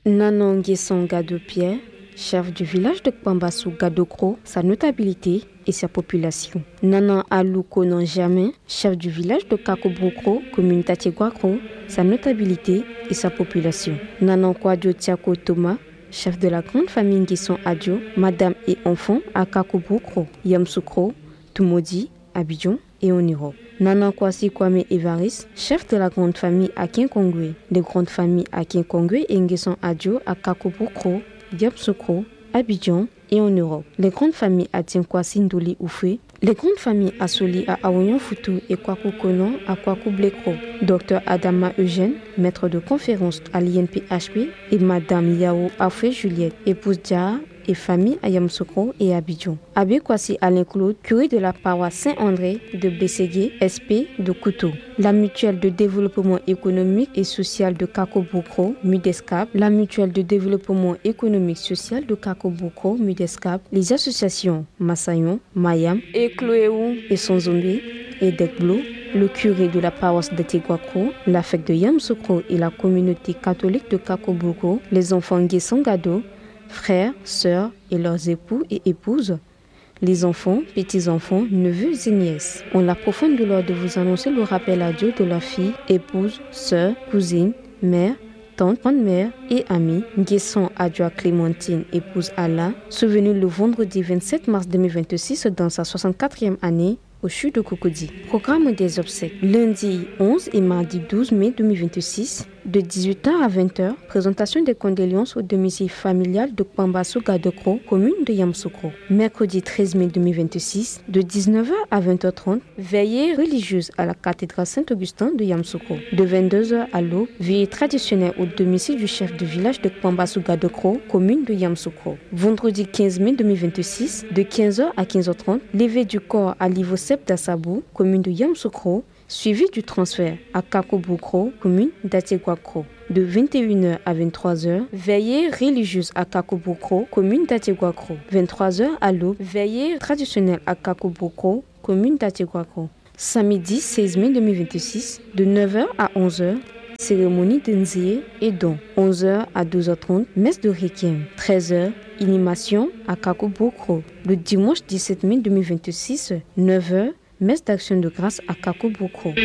Nanon Nguesson Gado Pierre, chef du village de Kpambassou Gadokro, sa notabilité et sa population. Nanan Alou Konan Jamin, chef du village de Kakobrokro, commune Tatiegwakro, sa notabilité et sa population. Nanan Kwadjo Tiako Thomas, chef de la grande famille Nguesson Adio, madame et enfants à Kakobrokro, Yamsoukro, Tumodi, Abidjan et en Europe. Nanan Kwasi Kwame Evaris, chef de la grande famille à Kinkongwe, des grandes familles à Kinkongwe et Nguesson Adio à Kakobrokro, Yamsoukro, Abidjan et en Europe. Les grandes familles à Tienkwasi Ndoli Oufé, les grandes familles à Soli à Aoyon Foutou et Kwaku Konon à Kwaku Blekro. Dr Adama Eugène, maître de conférence à l'INPHP, et Madame Yao Afé Juliette, épouse Dja et famille à Yamsoukro et Abidjan. Abbé Kwasi Alain Claude, curé de la paroisse Saint-André de Bességué, SP de Koutou. La mutuelle de développement économique et social de Kakobrokro, MUDESCAP. La mutuelle de développement économique social de Kakobrokro, MUDESCAP. Les associations Massayon, Mayam, et Chloéou et Sonzombe et Dekblo. Le curé de la paroisse de Tegwakro, la fête de Yamsoukro et la communauté catholique de Kakobrokro. Les enfants Nguesson Gado, frères, sœurs et leurs époux et épouses, les enfants, petits-enfants, neveux et nièces ont la profonde douleur de vous annoncer le rappel à Dieu de leurs filles, épouses, sœurs, cousines, mères, tantes, grand-mères et amies. Nguesson Adjoa Clémentine, épouse Allah, souvenue le vendredi 27 mars 2026 dans sa 64e année au CHU de Cocody. Programme des obsèques. Lundi 11 et mardi 12 mai 2026, de 18h à 20h, présentation des condoléances au domicile familial de Kpambassou Gadokro, commune de Yamsoukro. Mercredi 13 mai 2026, de 19h à 20h30, veillée religieuse à la cathédrale Saint-Augustin de Yamsoukro. De 22h à l'aube, veillée traditionnelle au domicile du chef de village de Kpambassou Gadokro, commune de Yamsoukro. Vendredi 15 mai 2026, de 15h à 15h30, levée du corps à l'Ivosep d'Assabou, commune de Yamsoukro, suivi du transfert à Kakobrokro, commune d'Atiegwakro. De 21h à 23h, veillée religieuse à Kakobrokro, commune d'Atiegwakro. 23h à l'aube, veillée traditionnelle à Kakobrokro, commune d'Atiegwakro. Samedi 16 mai 2026, de 9h à 11h, cérémonie d'Nzé et don. 11h à 12h30, messe de Requiem. 13h, inhumation à Kakobrokro. Le dimanche 17 mai 2026, 9h, messe d'action de grâce à Kakobrokro.